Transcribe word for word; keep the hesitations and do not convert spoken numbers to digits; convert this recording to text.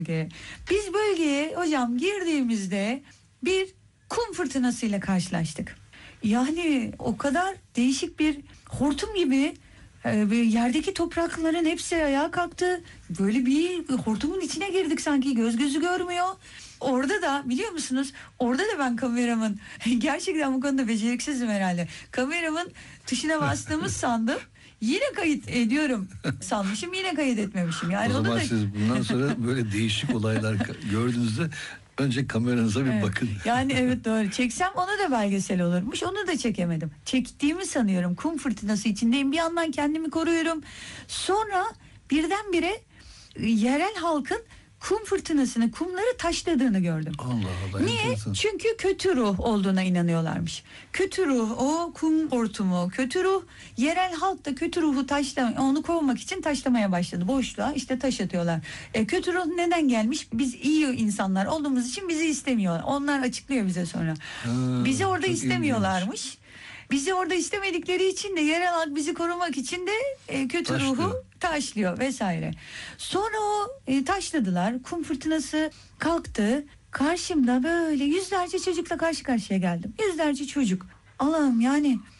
Biz bölgeye hocam girdiğimizde bir kum fırtınasıyla karşılaştık. Yani o kadar değişik bir hortum gibi e, ve yerdeki toprakların hepsi ayağa kalktı. Böyle bir hortumun içine girdik, sanki göz gözü görmüyor. Orada da biliyor musunuz, orada da ben kameramın gerçekten bu konuda beceriksizim herhalde. Kameramın tuşuna bastığımı sandım. Yine kayıt ediyorum sanmışım, yine kayıt etmemişim. Yani o zaman da... siz bundan sonra böyle değişik olaylar gördüğünüzde önce kameranıza bir Evet. bakın. Yani evet, doğru. Çeksem ona da belgesel olurmuş. Onu da çekemedim. Çektiğimi sanıyorum. Kum fırtınası içindeyim. Bir yandan kendimi koruyorum. Sonra birdenbire e, yerel halkın kum fırtınasını, kumları taşladığını gördüm. Allah Allah. Niye? Enteresan. Çünkü kötü ruh olduğuna inanıyorlarmış. Kötü ruh, o kum hortumu, kötü ruh. Yerel halk da kötü ruhu taşla, onu kovmak için taşlamaya başladı. Boşluğa işte taş atıyorlar. E, kötü ruh neden gelmiş? Biz iyi insanlar olduğumuz için bizi istemiyorlar. Onlar açıklıyor bize sonra. Ha, Bizi orada çok istemiyorlarmış. Bizi orada istemedikleri için de yerel halk bizi korumak için de e, kötü Taşlıyor. ruhu taşlıyor vesaire. Sonra o e, taşladılar. Kum fırtınası kalktı. Karşımda böyle yüzlerce çocukla karşı karşıya geldim. Yüzlerce çocuk. Allah'ım, yani